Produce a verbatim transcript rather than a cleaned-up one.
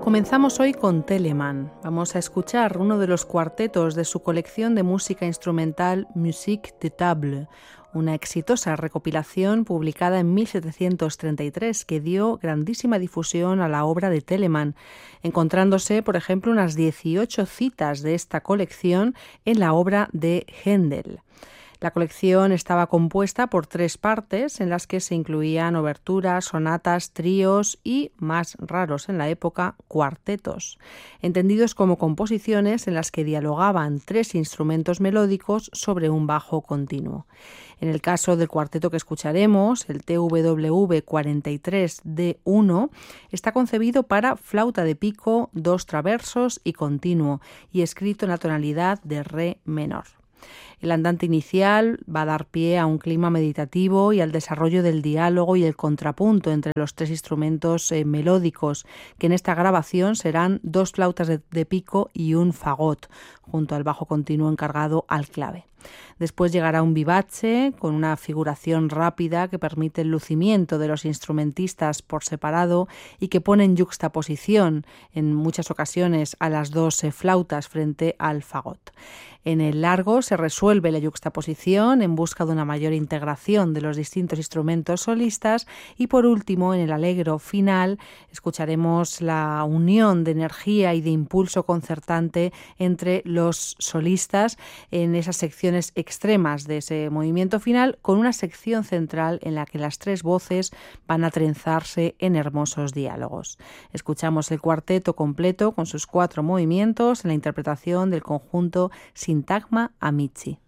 Comenzamos hoy con Telemann. Vamos a escuchar uno de los cuartetos de su colección de música instrumental Musique de Table, una exitosa recopilación publicada en mil setecientos treinta y tres que dio grandísima difusión a la obra de Telemann, encontrándose, por ejemplo, unas dieciocho citas de esta colección en la obra de Händel. La colección estaba compuesta por tres partes en las que se incluían oberturas, sonatas, tríos y, más raros en la época, cuartetos, entendidos como composiciones en las que dialogaban tres instrumentos melódicos sobre un bajo continuo. En el caso del cuarteto que escucharemos, el T W V cuarenta y tres D uno, está concebido para flauta de pico, dos traversos y continuo, y escrito en la tonalidad de re menor. El andante inicial va a dar pie a un clima meditativo y al desarrollo del diálogo y el contrapunto entre los tres instrumentos eh, melódicos, que en esta grabación serán dos flautas de, de pico y un fagot, junto al bajo continuo encargado al clave. Después llegará un vivace con una figuración rápida que permite el lucimiento de los instrumentistas por separado y que pone en yuxtaposición en muchas ocasiones a las dos flautas frente al fagot. En el largo se resuelve la yuxtaposición en busca de una mayor integración de los distintos instrumentos solistas y por último en el allegro final escucharemos la unión de energía y de impulso concertante entre los solistas en esas secciones extremas de ese movimiento final, con una sección central en la que las tres voces van a trenzarse en hermosos diálogos. Escuchamos el cuarteto completo con sus cuatro movimientos en la interpretación del conjunto Sintagma Amici.